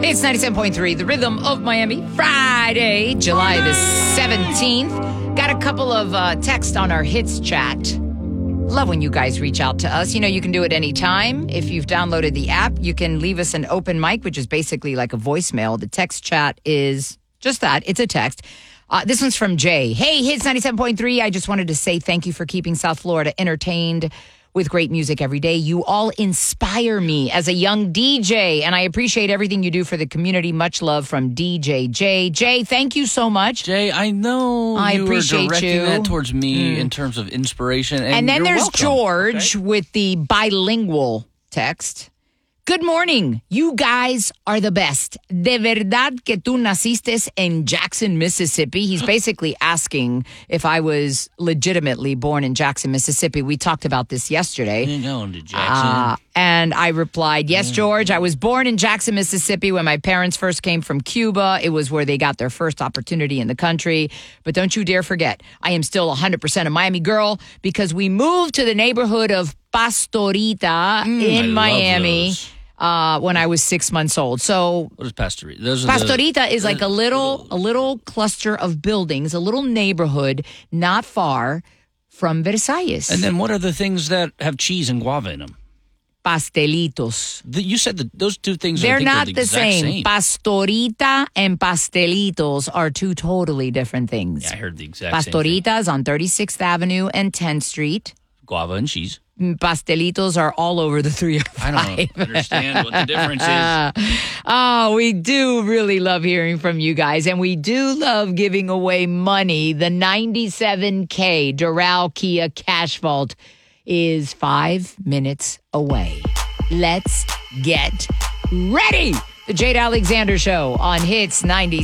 It's 97.3, the rhythm of Miami. Friday, July the 17th. Got a couple of texts on our hits chat. Love when you guys reach out to us. You know, you can do it anytime. If you've downloaded the app, you can leave us an open mic, which is basically like a voicemail. The text chat is just that. It's a text. This one's from Jay. Hey, Hits 97.3. I just wanted to say thank you for keeping South Florida entertained with great music every day. You all inspire me as a young DJ, and I appreciate everything you do for the community. Much love from DJ Jay. Jay, thank you so much. Jay, I know you were directing that towards me in terms of inspiration. And then there's welcome. George with the bilingual text. Good morning. You guys are the best. De verdad que tú naciste en Jackson, Mississippi. He's basically asking if I was legitimately born in Jackson, Mississippi. We talked about this yesterday. You're going to Jackson. And I replied, yes, George, I was born in Jackson, Mississippi when my parents first came from Cuba. It was where they got their first opportunity in the country. But don't you dare forget, I am still 100% a Miami girl because we moved to the neighborhood of Pastorita in Miami when I was 6 months old. So what is Pastorita? Pastorita is like a little cluster of buildings, a little neighborhood not far from Versailles. And then what are the things that have cheese and guava in them? Pastelitos. You said that those two things They're are not the the same. Pastorita and pastelitos are two totally different things. Yeah, I heard the exact same thing. Pastorita is on 36th Avenue and 10th Street. Guava and cheese. Pastelitos are all over the 305. I don't understand what the difference is. Oh, we do really love hearing from you guys, and we do love giving away money. The 97K Doral Kia Cash Vault is 5 minutes away. Let's get ready. The Jade Alexander Show on Hits 90.